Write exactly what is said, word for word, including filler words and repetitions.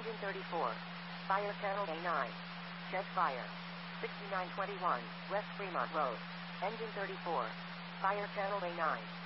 Engine thirty-four. Fire channel A nine. Check fire. sixty-nine twenty-one, West Fremont Road. Engine thirty-four. Fire channel A nine.